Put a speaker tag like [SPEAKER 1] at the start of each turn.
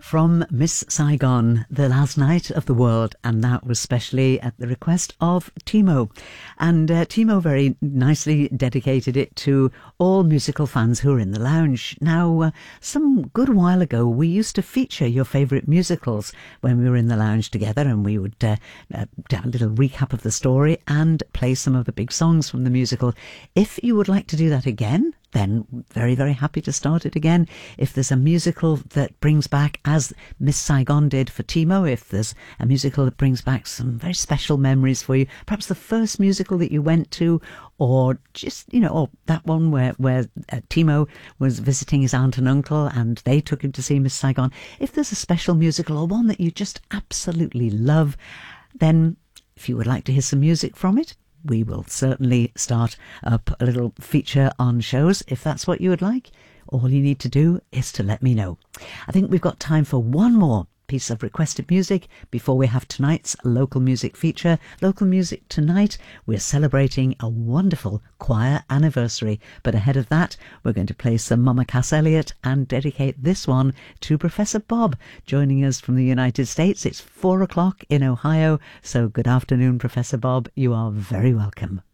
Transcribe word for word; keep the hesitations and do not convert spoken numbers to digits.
[SPEAKER 1] from Miss Saigon, The Last Night of the World, and that was specially at the request of Timo. And uh, Timo very nicely dedicated it to all musical fans who are in the lounge. Now, uh, some good while ago, we used to feature your favourite musicals when we were in the lounge together, and we would uh, uh, do a little recap of the story and play some of the big songs from the musical. If you would like to do that again, then very, very happy to start it again. If there's a musical that brings back, as Miss Saigon did for Timo, if there's a musical that brings back some very special memories for you, perhaps the first musical that you went to, or just, you know, or that one where, where uh, Timo was visiting his aunt and uncle and they took him to see Miss Saigon. If there's a special musical or one that you just absolutely love, then if you would like to hear some music from it, we will certainly start up a little feature on shows if that's what you would like. All you need to do is to let me know. I think we've got time for one more piece of requested music before we have tonight's local music feature. Local music tonight, we're celebrating a wonderful choir anniversary, but ahead of that we're going to play some Mama Cass Elliot and dedicate this one to Professor Bob, joining us from the United States. It's four o'clock in Ohio, so good afternoon, Professor Bob. You are very welcome.